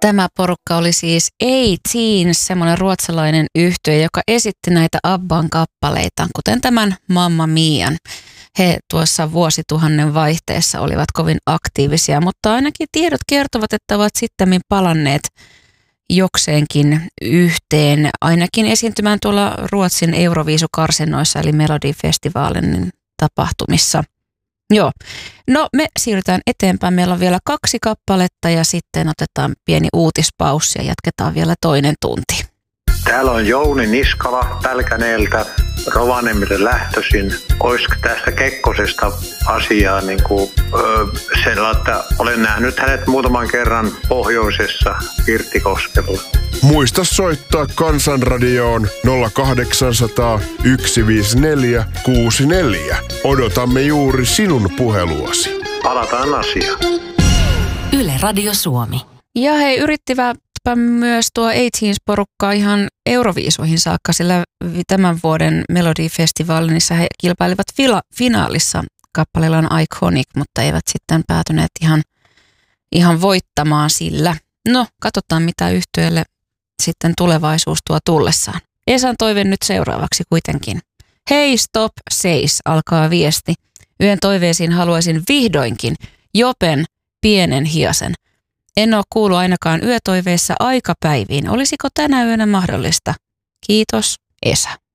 Tämä porukka oli siis A-Teens, semmoinen ruotsalainen yhtye, joka esitti näitä Abban kappaleita, kuten tämän Mamma Mian. He tuossa vuosituhannen vaihteessa olivat kovin aktiivisia, mutta ainakin tiedot kertovat, että ovat sittemmin palanneet jokseenkin yhteen, ainakin esiintymään tuolla Ruotsin Euroviisukarsinnoissa eli Melodifestivaalin tapahtumissa. Joo, no me siirrytään eteenpäin. Meillä on vielä 2 kappaletta ja sitten otetaan pieni uutispaussi ja jatketaan vielä toinen tunti. Täällä on Jouni Niskala Pälkäneeltä, Rovaniemelle lähtöisin. Olisiko tästä Kekkosesta asiaa sellainen, että olen nähnyt hänet muutaman kerran pohjoisessa Pirttikoskella. Muista soittaa Kansanradioon 0800 154 64. Odotamme juuri sinun puheluasi. Palataan asiaan. Yle Radio Suomi. Ja he yrittivät myös tuo A-Teens-porukkaa ihan Euroviisuihin saakka, sillä tämän vuoden Melodifestivaalissa he kilpailivat finaalissa kappaleellaan Iconic, mutta eivät sitten päätyneet ihan voittamaan sillä. No, katsotaan mitä yhtyeelle sitten tulevaisuus tuo tullessaan. Esan toive nyt seuraavaksi kuitenkin. Hei stop, seis, alkaa viesti. Yön toiveisiin haluaisin vihdoinkin Jopen Pienen hiasen. En ole kuullut ainakaan yötoiveissa aikapäiviin. Olisiko tänä yönä mahdollista? Kiitos, Esa.